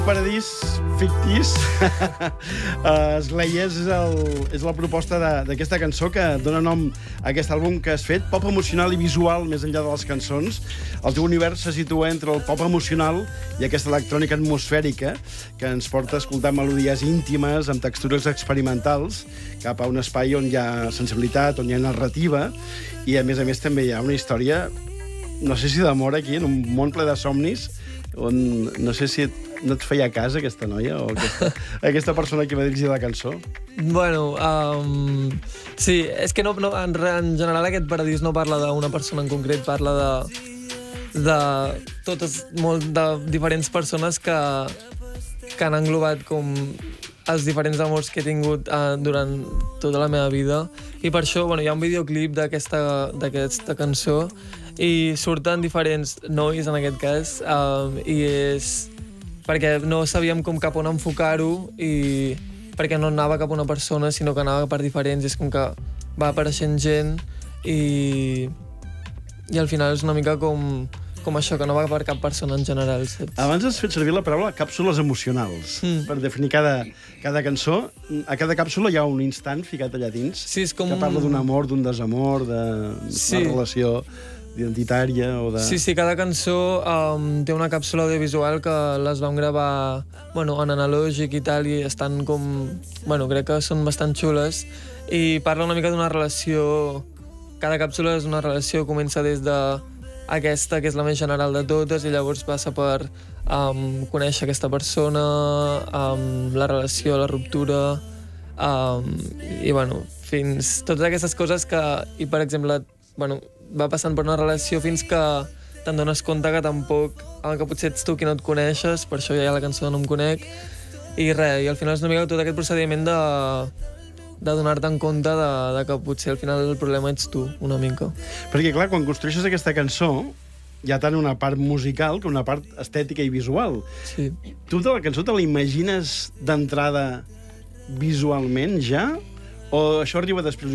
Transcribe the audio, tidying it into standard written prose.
Paradís fictís. Esgleies és la proposta d'aquesta cançó que dona nom a aquest àlbum que has fet, pop emocional i visual més enllà de les cançons. El teu univers se situa entre el pop emocional i aquesta electrònica atmosfèrica que ens porta a escoltar melodies íntimes amb textures experimentals cap a un espai on hi ha sensibilitat, on hi ha narrativa i, a més, també hi ha una història, no sé si d'amor aquí, en un món ple de somnis, on no sé si no et feia cas aquesta noia o aquesta persona que va dirigir la cançó. Bueno, sí, és que en general aquest Paradís no parla d'una persona en concret, parla de totes molt de diferents persones que han englobat com els diferents amors que he tingut durant tota la meva vida. I per això hi ha un videoclip d'aquesta cançó i surten diferents nois, en aquest cas, i és perquè no sabíem cap on enfocar-ho i perquè no anava cap a una persona, sinó que anava per diferents, és com que va apareixent gent i al final és una mica com això, que no va per cap persona en general, saps? Abans has fet servir la paraula càpsules emocionals per definir cada cançó. A cada càpsula hi ha un instant ficat allà dins, sí, és com que parla d'un amor, d'un desamor, d'una relació identitària o de... Sí, cada cançó té una càpsula audiovisual que les vam gravar en analògic i tal, i estan com... crec que són bastant xules, i parla una mica d'una relació... Cada càpsula és una relació, comença des d'aquesta, que és la més general de totes, i llavors passa per conèixer aquesta persona, la relació, la ruptura, i fins totes aquestes coses que... I, per exemple, va passant per una relació fins que te'n dones compte que tampoc, que potser ets tu qui no et coneixes, per això ja hi ha la cançó de No em conec, i al final és una mica tot aquest procediment de donar-te en compte de que potser al final el problema ets tu, una mica. Perquè, clar, quan construeixes aquesta cançó, hi ha tant una part musical que una part estètica i visual. Sí. Tu la cançó te la imagines d'entrada visualment ja? O això arriba després?